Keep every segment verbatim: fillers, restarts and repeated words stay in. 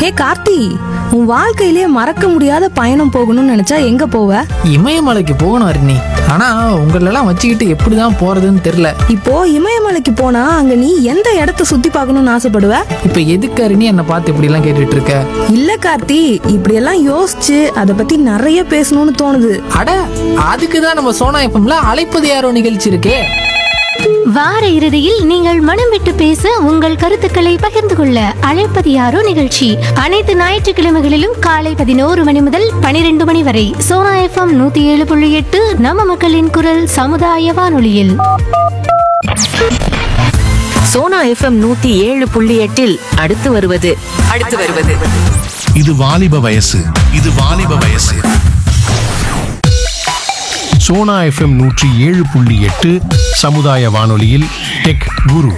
ஹே கார்த்தி, உன் வாழ்க்கையிலே மறக்க முடியாத பயணம் போகணும்னு நினைச்சா எங்க போவ? இமயமலைக்கு போகணும் அருணி. ஆனா உங்களெல்லாம் வச்சுக்கிட்டு எப்படிதான் போறதுன்னு தெரியல. இப்போ இமயமலைக்கு போனா அங்க நீ எந்த இடத்த சுத்தி பார்க்கணும்னு ஆசைப்படுவ? இப்ப எதுக்கு அருணி என்ன பார்த்து இப்படி எல்லாம் கேட்டுட்டு இருக்க? இல்ல கார்த்தி, இப்படி எல்லாம் யோசிச்சு அத பத்தி நிறைய பேசணும்னு தோணுது. அட, அதுக்குதான் நம்ம சோனா எஃப்எம்ல அழைப்பது யாரோ நிகழ்ச்சி இருக்கே. வார இறுதியில் நீங்கள் மனம் விட்டு பேச உங்கள் கருத்துக்களை பகிர்ந்து கொள்ள அழைப்பது யாரோ நிகழ்ச்சி அனைத்து ஞாயிற்றுக்கிழமைகளிலும் காலை பதினோரு மணி முதல் பனிரெண்டு மணி வரை சோனா எஃப்எம் நூத்தி ஏழு புள்ளி எட்டு நம்ம மக்களின் குரல் சமுதாய வானொலியில். சோனா எஃப்எம் நூத்தி ஏழு புள்ளி எட்டில் அடுத்து வருவது அடுத்து வருவது இது வாலிப வயசு இது வாலிப வயசு சோனா எஃப்எம் நூற்றி ஏழு புள்ளி எட்டு சமுதாய வானொலியில் டெக் குரு.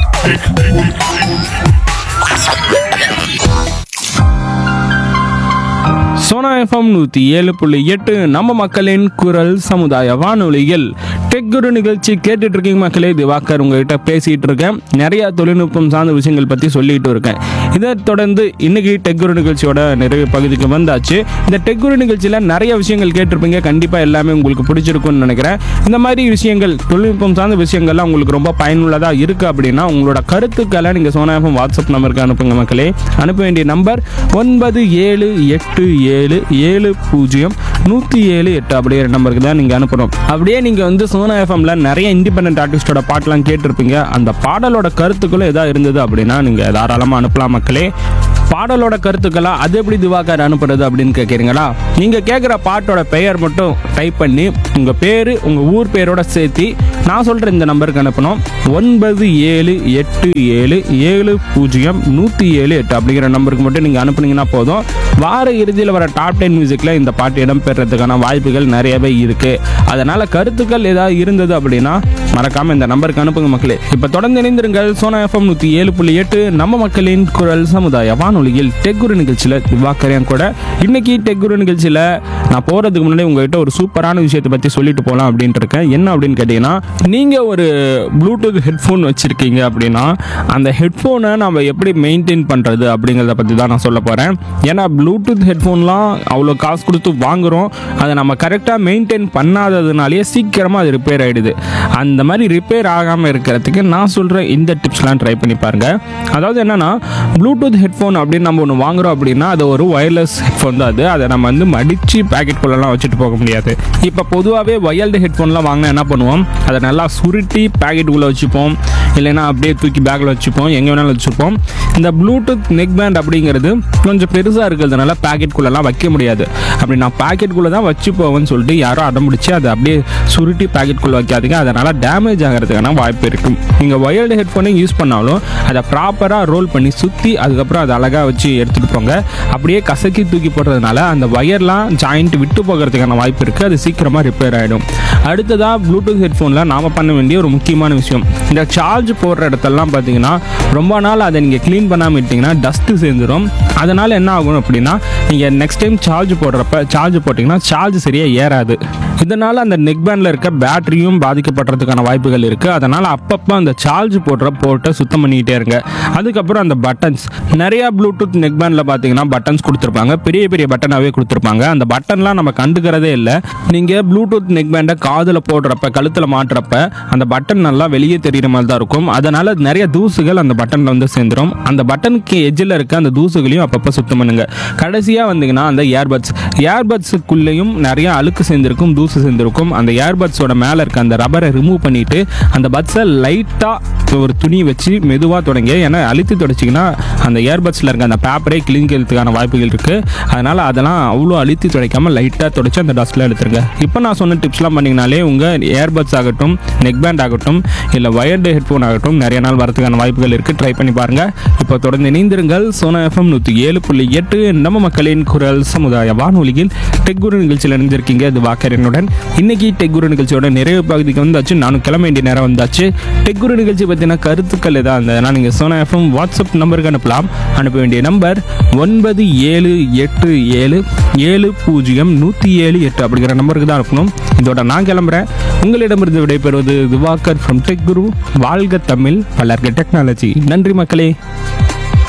சோனா எஃப்எம் நூற்றி ஏழு புள்ளி எட்டு நம்ம மக்களின் குரல் சமுதாய வானொலியில் டெக் குரு நிகழ்ச்சி கேட்டுட்டு இருக்கீங்க மக்களே. திவாகர் உங்ககிட்ட பேசிகிட்டு இருக்கேன். நிறையா தொழில்நுட்பம் சார்ந்த விஷயங்கள் பற்றி சொல்லிகிட்டு இருக்கேன். இதை தொடர்ந்து இன்னைக்கு டெக் குரு நிகழ்ச்சியோட நிறைய பகுதிக்கு வந்தாச்சு. இந்த டெக் குரு நிகழ்ச்சியில் நிறைய விஷயங்கள் கேட்டிருப்பீங்க. கண்டிப்பாக எல்லாமே உங்களுக்கு பிடிச்சிருக்குன்னு நினைக்கிறேன். இந்த மாதிரி விஷயங்கள், தொழில்நுட்பம் சார்ந்த விஷயங்கள்லாம் உங்களுக்கு ரொம்ப பயனுள்ளதாக இருக்குது அப்படின்னா உங்களோட கருத்துக்களை நீங்கள் சோனா எஃப்எம் வாட்ஸ்அப் நம்பருக்கு அனுப்புங்க மக்களே. அனுப்ப வேண்டிய நம்பர் ஒன்பது ஏழு எட்டு ஏழு ஏழு பூஜ்ஜியம் நூற்றி ஏழு எட்டு அப்படிங்கிற நம்பருக்கு தான் நீங்கள் அனுப்பணும். அப்படியே நீங்கள் வந்து சோனா எஃப்எம்ல நிறைய இண்டிபெண்டன்ட் ஆர்டிஸ்டோட பாட்டெலாம் கேட்டிருப்பீங்க. அந்த பாடலோட கருத்துக்களும் எதாவது இருந்தது அப்படின்னா நீங்கள் தாராளமாக அனுப்பலாம் மக்களே. பாடலோட கருத்துக்களா அது எப்படி திவாகர் அனுப்புறது அப்படின்னு கேட்குறீங்களா? நீங்கள் கேட்குற பாட்டோட பெயர் மட்டும் டைப் பண்ணி உங்கள் பேர் உங்கள் ஊர் பேரோட சேர்த்து நான் சொல்கிற இந்த நம்பருக்கு அனுப்பணும். ஒன்பது ஏழு எட்டு ஏழு ஏழு பூஜ்ஜியம் நூற்றி ஏழு எட்டு அப்படிங்கிற நம்பருக்கு மட்டும் நீங்கள் அனுப்புனீங்கன்னா போதும். வார இறுதியில் வர டாப் டென் மியூசிக்கில் இந்த பாட்டு இடம்பெறதுக்கான வாய்ப்புகள் நிறையவே இருக்குது. அதனால் கருத்துக்கள் ஏதாவது இருந்தது அப்படின்னா மறக்காமல் இந்த நம்பருக்கு அனுப்புங்க மக்களே. இப்போ தொடர்ந்து இணைந்திருங்கள் சோனா எஃப்எம் நூற்றி ஏழு புள்ளி எட்டு நம்ம மக்களின் குரல் சமுதாய வானொலியில் டெக் குரு நிகழ்ச்சியில் திவாகரையும் கூட. இன்னைக்கு டெக் குரு நிகழ்ச்சியில் நான் போகிறதுக்கு முன்னாடி உங்கள்கிட்ட ஒரு சூப்பரான விஷயத்தை பற்றி சொல்லிட்டு போகலாம் அப்படின்ட்டு இருக்கேன். என்ன அப்படின்னு கேட்டிங்கன்னா, நீங்கள் ஒரு ப்ளூடூத் ஹெட்ஃபோன் வச்சுருக்கீங்க அப்படின்னா அந்த ஹெட்ஃபோனை நம்ம எப்படி மெயின்டைன் பண்ணுறது அப்படிங்கிறத பற்றி தான் நான் சொல்ல போகிறேன். ஏன்னா ப்ளூடூத் ஹெட்ஃபோன்லாம் அவ்வளோ காசு கொடுத்து வாங்குகிறோம். அதை நம்ம கரெக்டாக மெயின்டைன் பண்ணாததுனாலேயே சீக்கிரமாக அது ரிப்பேர் ஆகிடுது. அந்த மாதிரி ரிப்பேர் ஆகாமல் இருக்கிறதுக்கு நான் சொல்கிற இந்த டிப்ஸ்லாம் ட்ரை பண்ணி பாருங்கள். அதாவது என்னென்னா, ப்ளூடூத் ஹெட்ஃபோன் அப்படின்னு நம்ம ஒன்று வாங்குகிறோம் அப்படின்னா அது ஒரு ஒயர்லெஸ் ஹெட்ஃபோன் தான். அது அதை நம்ம வந்து மடித்து பேக்கெட்குள்ளெல்லாம் வச்சுட்டு போக முடியாது. இப்போ பொதுவாகவே ஒயர்டு ஹெட்ஃபோன்லாம் வாங்கினா என்ன பண்ணுவோம், அதை நல்லா சுருட்டி பேக்கெட்டுக்குள்ளே வச்சுப்போம், இல்லைன்னா அப்படியே தூக்கி பேக்கில் வச்சுப்போம், எங்கே வேணாலும் வச்சுப்போம். இந்த ப்ளூடூத் நெக் பேண்ட் அப்படிங்கிறது கொஞ்சம் பெருசாக இருக்கிறதுனால பேக்கெட்குள்ளெல்லாம் வைக்க முடியாது. அப்படி நான் பேக்கெட்குள்ளே தான் வச்சு போவேன்னு சொல்லிட்டு யாரும் அடம்பிடிச்சு அதை அப்படியே சுருட்டி பேக்கெட்குள்ளே வைக்காதீங்க. அதனால் டேமேஜ் ஆகிறதுக்கான வாய்ப்பு இருக்கும். நீங்கள் ஒயர்டு ஹெட்ஃபோனை யூஸ் பண்ணாலும் அதை ப்ராப்பராக ரோல் பண்ணி சுற்றி அதுக்கப்புறம் அதை அழகாக வச்சு எடுத்துகிட்டு போங்க. அப்படியே கசக்கி தூக்கி போடுறதுனால அந்த ஒயர்லாம் ஜாயிண்ட் விட்டு போகிறதுக்கான வாய்ப்பு இருக்குது. அது சீக்கிரமாக ரிப்பேர் ஆகிடும். அடுத்ததாக ப்ளூடூத் ஹெட்ஃபோனில் நாம் பண்ண வேண்டிய ஒரு முக்கியமான விஷயம், இந்த சார்ஜ் போடுற இடத்தெல்லாம் பார்த்தீங்கன்னா ரொம்ப நாள் அதை நீங்கள் க்ளீன் பண்ணாமல் விட்டிங்கன்னா டஸ்ட்டு சேர்ந்துடும். அதனால் என்ன ஆகும் அப்படின்னா, நீங்கள் நெக்ஸ்ட் டைம் சார்ஜ் போடுறப்ப சார்ஜ் போட்டிங்கன்னா சார்ஜ் சரியாக ஏறாது. இதனால் அந்த நெக் பேண்டில் இருக்க பேட்டரியும் பாதிக்கப்படுறதுக்கான வாய்ப்புகள் இருக்குது. அதனால் அப்பப்போ அந்த சார்ஜ் போடுற போர்ட்டை சுத்தம் பண்ணிக்கிட்டே இருங்க. அதுக்கப்புறம் அந்த பட்டன்ஸ், நிறையா ப்ளூடூத் நெக் பேண்டில் பார்த்தீங்கன்னா பட்டன்ஸ் கொடுத்துருப்பாங்க, பெரிய பெரிய பட்டனாகவே கொடுத்துருப்பாங்க. அந்த பட்டன்லாம் நம்ம கண்டுக்கிறதே இல்லை. நீங்கள் ப்ளூடூத் நெக் பேண்டை காதில் போடுறப்ப கழுத்தில் மாட்டுறப்ப அந்த பட்டன் நல்லா வெளியே தெரிகிற மாதிரி தான் இருக்கும். அதனால் நிறைய தூசுகள் அந்த பட்டனில் வந்து சேர்ந்துடும். அந்த பட்டனுக்கு எஜ்ஜில் இருக்க அந்த தூசுகளையும் அப்பப்போ சுத்தம் பண்ணுங்க. கடைசியாக வந்தீங்கன்னா அந்த ஏர்பட்ஸ் ஏர்பட்ஸுக்குள்ளேயும் நிறைய அழுக்கு சேர்ந்திருக்கும், தூசு சேர்ந்திருக்கும். அந்த ஏர்பட்ஸோட மேலே இருக்க அந்த ரப்பரை ரிமூவ் பண்ணிவிட்டு அந்த பட்ஸை லைட்டாக ஒரு துணி வச்சு மெதுவாக தொடங்க. ஏன்னா அழுத்தி தொடச்சிங்கன்னா அந்த ஏர்பட்ஸில் இருக்க அந்த பேப்பரே கிழிக்கிறதுக்கான வாய்ப்புகள் இருக்குது. அதனால் அதெல்லாம் அவ்வளோ அழுத்தி துடைக்காமல் லைட்டாக தொடச்சி அந்த டஸ்ட்டில் எடுத்துருங்க. இப்போ நான் சொன்ன டிப்ஸ்லாம் பண்ணிங்கனாலே உங்கள் ஏர்பட்ஸ் ஆகட்டும், நெக் பேண்ட் ஆகட்டும், இல்லை ஒயர்டு ஹெட்ஃபோன் ஆகட்டும் நிறைய நாள் வரதுக்கான வாய்ப்புகள் இருக்குது. ட்ரை பண்ணி பாருங்கள். இப்போ தொடர்ந்து இணைந்திருங்கள் சோனா எஃப்எம் நூற்றி ஏழு புள்ளி எட்டு நம்ம மக்களின் குரல் சமுதாய வானொலியில் டெக் குரு நிகழ்ச்சியில் இணைந்திருக்கீங்க. இது வாக்கரனுடன். இன்னைக்கு டெக் குரு நிகழ்ச்சியோட நிறைவு பகுதிக்கு வந்தாச்சு. நானும் கிளம்ப வேண்டிய நேரம் வந்தாச்சு. டெக் குரு நிகழ்ச்சி பற்றின கருத்துக்கள் எதாவது இருந்ததுன்னா நீங்கள் சோனா எஃப்எம் வாட்ஸ்அப் நம்பருக்கு அனுப்பலாம். அனுப்ப வேண்டிய நம்பர் ஒன்பது ஏழு எட்டு ஏழு ஏழு பூஜ்ஜியம் நூற்றி ஏழு எட்டு அப்படிங்கிற நம்பருக்கு தான் அனுப்பணும். இதோட நான் கிளம்புறேன். உங்களிடமிருந்து விடைபெறுவது திவாகர் ஃப்ரம் டெக் குரு. வாழ்க தமிழ், வளர்க டெக்னாலஜி. நன்றி மக்களே.